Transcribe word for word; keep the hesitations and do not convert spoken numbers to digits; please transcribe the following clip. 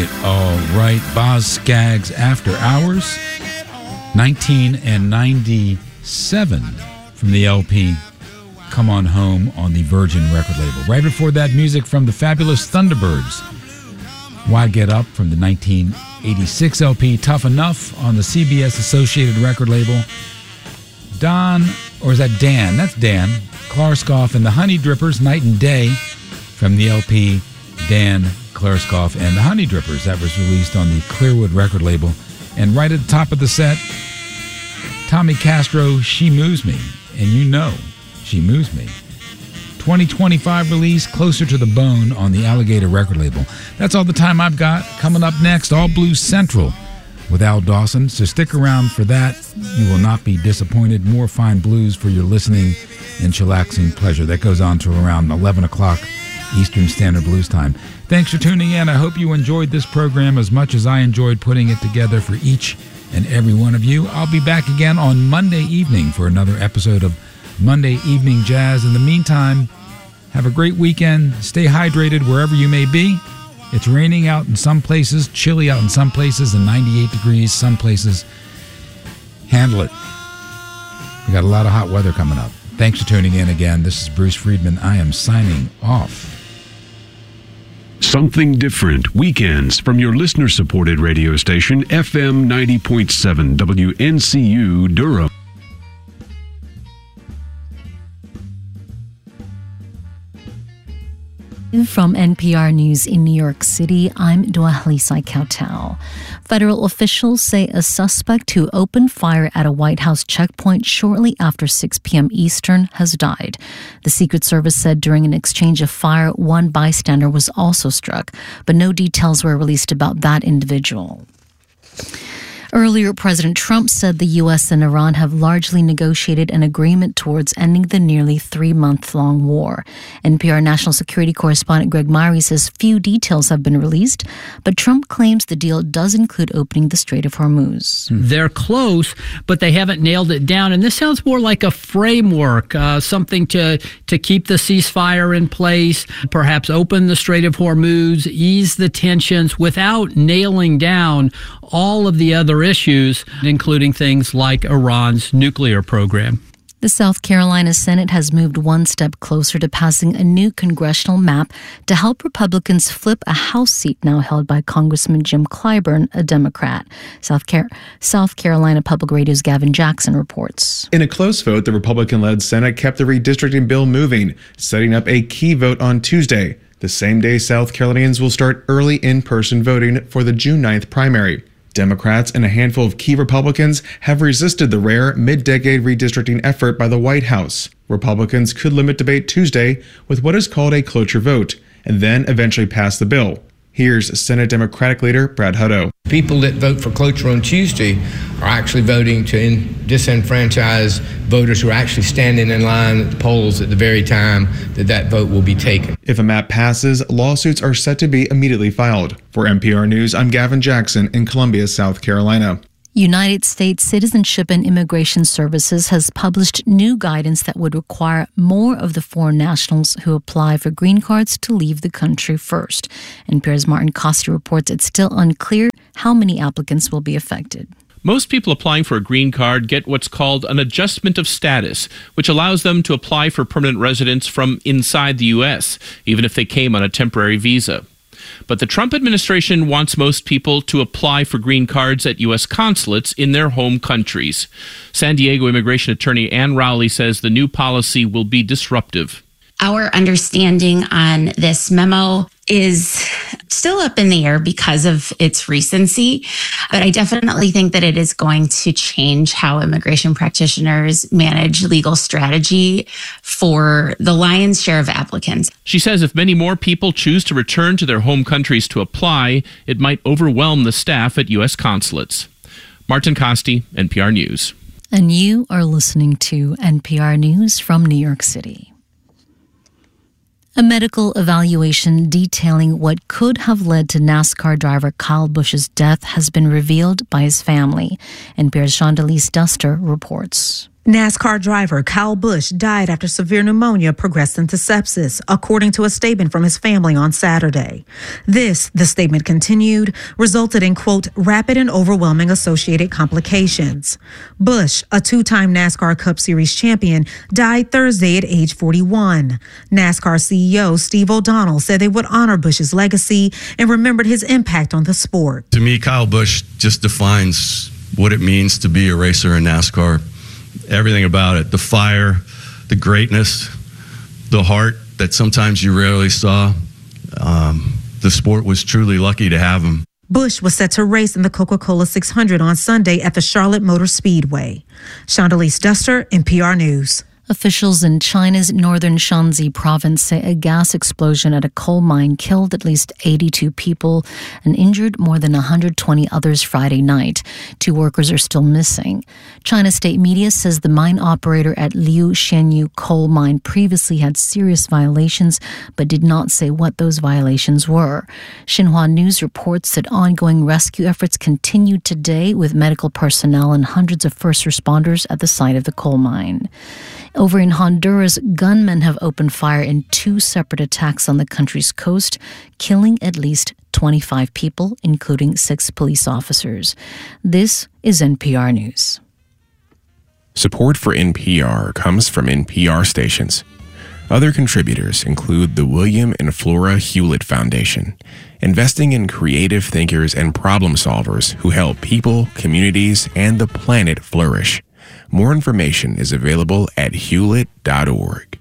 right, all right. Boz Scaggs After Hours, nineteen ninety-seven from the L P Come On Home on the Virgin record label. Right before that, music from the Fabulous Thunderbirds. Why Get Up from the nineteen eighty-six L P Tough Enough on the C B S Associated record label. Don, or is that Dan? That's Dan Klarskoff and the Honey Drippers, Night and Day from the L P Dan Klarskoff and the Honey Drippers. That was released on the Clearwood record label. And right at the top of the set, Tommy Castro, She Moves Me. And you know, She Moves Me. twenty twenty-five release, Closer to the Bone on the Alligator record label. That's all the time I've got. Coming up next, All Blues Central with Al Dawson. So stick around for that. You will not be disappointed. More fine blues for your listening and chillaxing pleasure. That goes on to around eleven o'clock Eastern Standard Blues Time. Thanks for tuning in. I hope you enjoyed this program as much as I enjoyed putting it together for each and every one of you. I'll be back again on Monday evening for another episode of Monday Evening Jazz. In the meantime, have a great weekend. Stay hydrated wherever you may be. It's raining out in some places, chilly out in some places, and ninety-eight degrees some places. Handle it. We got a lot of hot weather coming up. Thanks for tuning in again. This is Bruce Friedman. I am signing off. Something different. Weekends from your listener-supported radio station, F M ninety point seven W N C U Durham. From N P R News in New York City, I'm Dwahlisai Kautal. Federal officials say a suspect who opened fire at a White House checkpoint shortly after six p.m. Eastern has died. The Secret Service said during an exchange of fire, one bystander was also struck, but no details were released about that individual. Earlier, President Trump said the U S and Iran have largely negotiated an agreement towards ending the nearly three-month-long war. N P R national security correspondent Greg Myrie says few details have been released, but Trump claims the deal does include opening the Strait of Hormuz. They're close, but they haven't nailed it down. And this sounds more like a framework, uh, something to, to keep the ceasefire in place, perhaps open the Strait of Hormuz, ease the tensions without nailing down all of the other issues, including things like Iran's nuclear program. The South Carolina Senate has moved one step closer to passing a new congressional map to help Republicans flip a House seat now held by Congressman Jim Clyburn, a Democrat. South, Car- South Carolina Public Radio's Gavin Jackson reports. In a close vote, the Republican-led Senate kept the redistricting bill moving, setting up a key vote on Tuesday, the same day South Carolinians will start early in-person voting for the June ninth primary. Democrats and a handful of key Republicans have resisted the rare mid-decade redistricting effort by the White House. Republicans could limit debate Tuesday with what is called a cloture vote, and then eventually pass the bill. Here's Senate Democratic leader Brad Hutto. People that vote for cloture on Tuesday are actually voting to in- disenfranchise voters who are actually standing in line at the polls at the very time that that vote will be taken. If a map passes, lawsuits are set to be immediately filed. For N P R News, I'm Gavin Jackson in Columbia, South Carolina. United States Citizenship and Immigration Services has published new guidance that would require more of the foreign nationals who apply for green cards to leave the country first. N P R's Martin Costi reports it's still unclear how many applicants will be affected. Most people applying for a green card get what's called an adjustment of status, which allows them to apply for permanent residence from inside the U S, even if they came on a temporary visa. But the Trump administration wants most people to apply for green cards at U S consulates in their home countries. San Diego immigration attorney Ann Rowley says the new policy will be disruptive. Our understanding on this memo is still up in the air because of its recency, but I definitely think that it is going to change how immigration practitioners manage legal strategy for the lion's share of applicants. She says if many more people choose to return to their home countries to apply, it might overwhelm the staff at U S consulates. Martin Costi, N P R News. And you are listening to N P R News from New York City. A medical evaluation detailing what could have led to NASCAR driver Kyle Busch's death has been revealed by his family. N P R's Shondelise Duster reports. NASCAR driver Kyle Busch died after severe pneumonia progressed into sepsis, according to a statement from his family on Saturday. This, the statement continued, resulted in, quote, rapid and overwhelming associated complications. Busch, a two-time NASCAR Cup Series champion, died Thursday at age forty-one. NASCAR C E O Steve O'Donnell said they would honor Busch's legacy and remembered his impact on the sport. To me, Kyle Busch just defines what it means to be a racer in NASCAR. Everything about it, the fire, the greatness, the heart that sometimes you rarely saw. Um, the sport was truly lucky to have him. Busch was set to race in the Coca-Cola six hundred on Sunday at the Charlotte Motor Speedway. Shondalise Duster, N P R News. Officials in China's northern Shanxi province say a gas explosion at a coal mine killed at least eighty-two people and injured more than one hundred twenty others Friday night. Two workers are still missing. China state media says the mine operator at Liu Shenyu coal mine previously had serious violations, but did not say what those violations were. Xinhua News reports that ongoing rescue efforts continued today with medical personnel and hundreds of first responders at the site of the coal mine. Over in Honduras, gunmen have opened fire in two separate attacks on the country's coast, killing at least twenty-five people, including six police officers. This is N P R News. Support for N P R comes from N P R stations. Other contributors include the William and Flora Hewlett Foundation, investing in creative thinkers and problem solvers who help people, communities, and the planet flourish. More information is available at hewlett dot org.